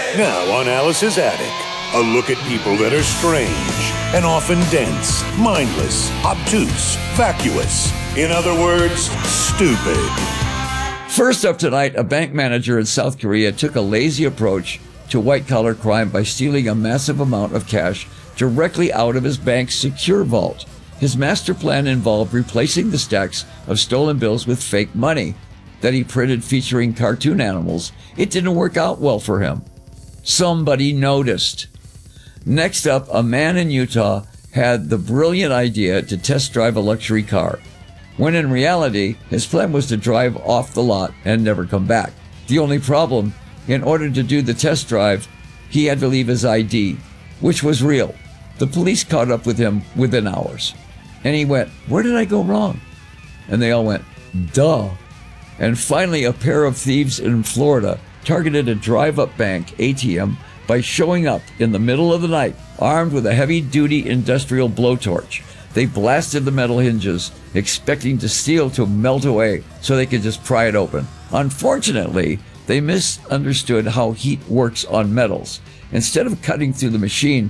Now on Alice's Attic, a look at people that are strange and often dense, mindless, obtuse, vacuous. In other words, stupid. First up tonight, a bank manager in South Korea took a lazy approach to white-collar crime by stealing a massive amount of cash directly out of his bank's secure vault. His master plan involved replacing the stacks of stolen bills with fake money that he printed featuring cartoon animals. It didn't work out well for him. Somebody noticed. Next up, a man in Utah had the brilliant idea to test drive a luxury car, when in reality, his plan was to drive off the lot and never come back. The only problem, in order to do the test drive, he had to leave his ID, which was real. The police caught up with him within hours. And he went, "Where did I go wrong?" And they all went, "Duh." And finally, a pair of thieves in Florida targeted a drive-up bank ATM by showing up in the middle of the night, armed with a heavy-duty industrial blowtorch. They blasted the metal hinges, expecting the steel to melt away so they could just pry it open. Unfortunately, they misunderstood how heat works on metals. Instead of cutting through the machine,